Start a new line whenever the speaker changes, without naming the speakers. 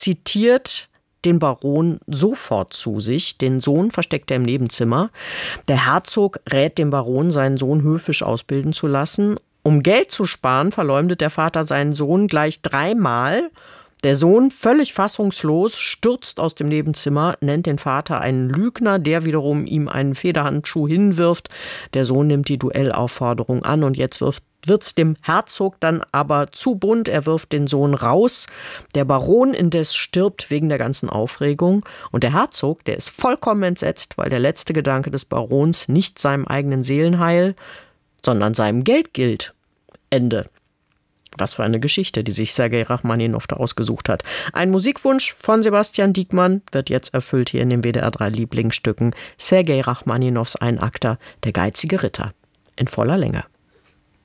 zitiert den Baron sofort zu sich. Den Sohn versteckt er im Nebenzimmer. Der Herzog rät dem Baron, seinen Sohn höfisch ausbilden zu lassen. Um Geld zu sparen, verleumdet der Vater seinen Sohn gleich 3-mal. Der Sohn, völlig fassungslos, stürzt aus dem Nebenzimmer, nennt den Vater einen Lügner, der wiederum ihm einen Federhandschuh hinwirft. Der Sohn nimmt die Duellaufforderung an und jetzt wird's dem Herzog dann aber zu bunt. Er wirft den Sohn raus. Der Baron indes stirbt wegen der ganzen Aufregung. Und der Herzog, der ist vollkommen entsetzt, weil der letzte Gedanke des Barons nicht seinem eigenen Seelenheil, sondern seinem Geld gilt. Ende. Was für eine Geschichte, die sich Sergei Rachmaninow da ausgesucht hat. Ein Musikwunsch von Sebastian Diekmann wird jetzt erfüllt hier in den WDR 3 Lieblingsstücken. Sergei Rachmaninows Einakter, Der geizige Ritter, in voller Länge.